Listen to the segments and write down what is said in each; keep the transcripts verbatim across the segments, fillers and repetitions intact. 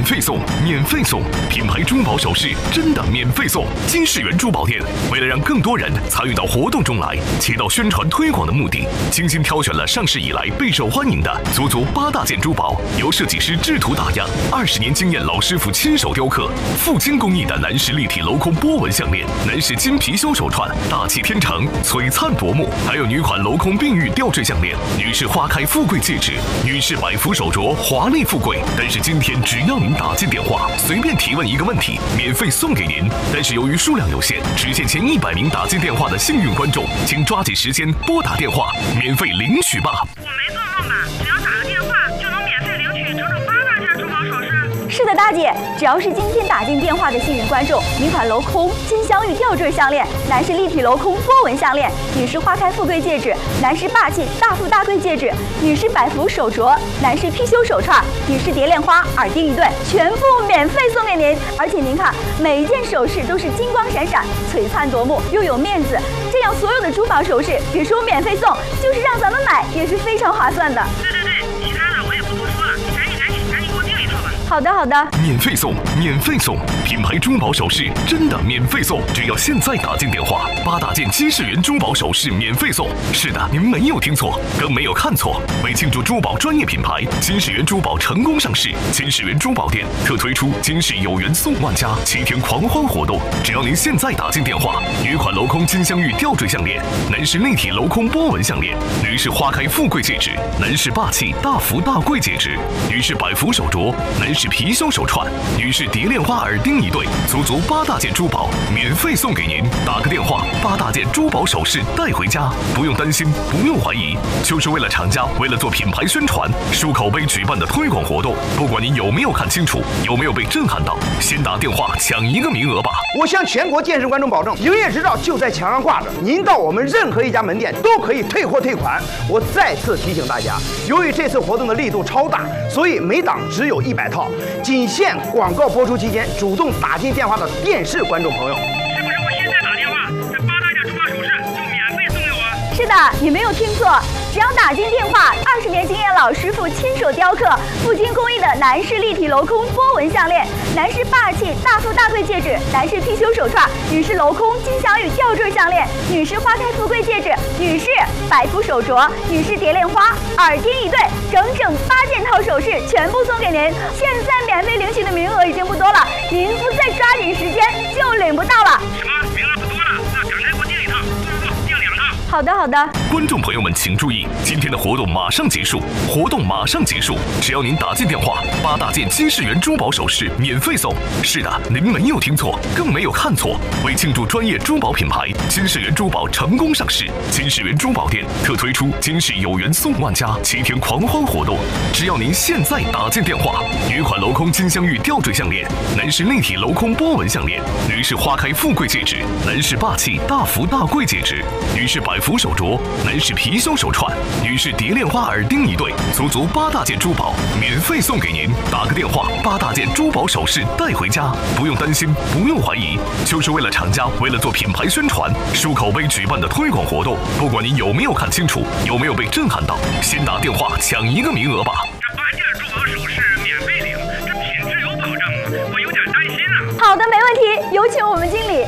费送，免费送！品牌珠宝首饰真的免费送！金世缘珠宝店为了让更多人参与到活动中来，起到宣传推广的目的，精心挑选了上市以来备受欢迎的足足八大件珠宝，由设计师制图打样，二十年经验老师傅亲手雕刻，富精工艺的男士立体镂空波纹项链，男士金貔貅手串，大气天成，璀璨夺目，还有女款镂空碧玉吊坠项链，女士花开富贵戒指，女士百福手镯，华丽富贵。但是今天只要您打进电话，随便提问一个问题，免费送给您。但是由于数量有限，只限前一百名打进电话的幸运观众，请抓紧时间拨打电话，免费领取吧。 我没做梦吧？只要打个电话就能免费领取整整八大件珠宝首饰？ 是的，大姐，只要是今天打进电话的幸运观众，女款镂空金镶玉吊坠项链，男士立体镂空波纹项链，女士花开富贵戒指，男士霸气大富大贵戒指，女士百福手镯，男士貔貅手串，女士蝶恋花耳钉一对，全部免费送给您。而且您看，每一件首饰都是金光闪闪，璀璨夺目，又有面子。这样所有的珠宝首饰，别说免费送，就是让咱们买也是非常划算的。 对对对，其他的我也不多说了，你赶紧赶紧赶紧给我订一套吧。 好的好的， 免费送，免费送！品牌珠宝首饰真的免费送，只要现在打进电话，八大件金世缘珠宝首饰免费送。是的，您没有听错，更没有看错。为庆祝珠宝专业品牌金世缘珠宝成功上市，金世缘珠宝店特推出金世有缘送万家七天狂欢活动。只要您现在打进电话，女款镂空金镶玉吊坠项链，男士立体镂空波纹项链，女士花开富贵戒指，男士霸气大福大贵戒指，女士百福手镯，男士貔貅手串，女士蝶恋花耳钉一对，足足八大件珠宝免费送给您。打个电话，八大件珠宝首饰带回家，不用担心，不用怀疑，就是为了厂家为了做品牌宣传、漱口杯举办的推广活动。不管您有没有看清楚，有没有被震撼到，先打电话抢一个名额吧。 我向全国电视观众保证，营业执照就在墙上挂着，您到我们任何一家门店都可以退货退款。我再次提醒大家，由于这次活动的力度超大，所以每档只有一百套，仅限广告播出期间主动打进电话的电视观众朋友。 是不是我现在打电话，这八大件珠宝首饰就免费送给我？ 是的，你没有听错，只要打进电话，二十年经验老师傅亲手雕刻，富精工艺的男士立体镂空波纹项链，男士霸气大富大贵戒指，男士貔貅手串，女士镂空金镶玉吊坠项链，女士花开富贵戒指，女士百福手镯，女士蝶恋花耳钉一对，整整八件套首饰全部送给您。现在免费领取的名额已经不多了，您不再抓紧时间就领不到了。 什么？名额不多了？那赶快给我订一套，不不不，订两套。 好的好的， 观众朋友们请注意，今天的活动马上结束，活动马上结束，只要您打进电话，八大件金世缘珠宝首饰免费送。是的，您没有听错，更没有看错。为庆祝专业珠宝品牌金世缘珠宝成功上市，金世缘珠宝店特推出金世有缘送万家七天狂欢活动。只要您现在打进电话，女款镂空金镶玉吊坠项链，男士立体镂空波纹项链，女士花开富贵戒指，男士霸气大福大贵戒指，女士百福手镯，男士貔貅手串，女士蝶恋花耳钉一对，足足八大件珠宝免费送给您。打个电话，八大件珠宝首饰带回家，不用担心，不用怀疑，就是为了厂家为了做品牌宣传、漱口杯举办的推广活动。不管您有没有看清楚，有没有被震撼到，先打电话抢一个名额吧。 这八件珠宝首饰免费领，这品质有保证吗？我有点担心啊。 好的，没问题，有请我们经理。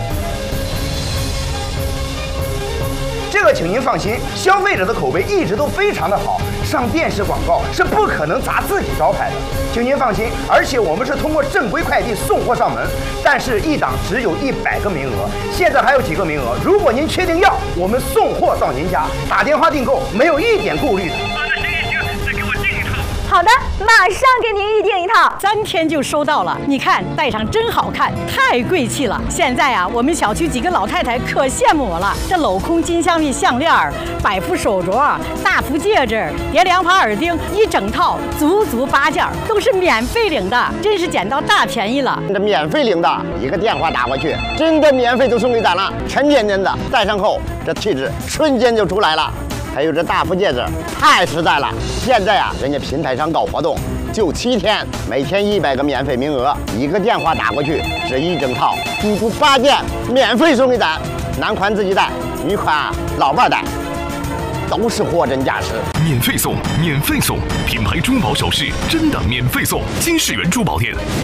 这个请您放心，消费者的口碑一直都非常的好，上电视广告是不可能砸自己招牌的，请您放心。而且我们是通过正规快递送货上门，但是一档只有一百个名额，现在还有几个名额，如果您确定要，我们送货到您家，打电话订购没有一点顾虑的。 啊，那行行行，再给我订一套。 好的，马上给您预定一套， 三天就收到了。你看，戴上真好看，太贵气了。现在啊，我们小区几个老太太可羡慕我了。这镂空金镶玉项链、百福手镯、大福戒指、蝶恋花耳钉，一整套足足八件，都是免费领的，真是捡到大便宜了。 这免费领的，一个电话打过去，真的免费就送给咱了，沉甸甸的，戴上后这气质瞬间就出来了。还有这大福戒指，太实在了。现在啊，人家平台上搞活动，就七天，每天一百个免费名额，一个电话打过去，这一整套足足八件免费送给咱。男款自己带，女款老伴带，都是货真价实。 免费送，免费送！品牌珠宝首饰真的免费送！金世缘珠宝店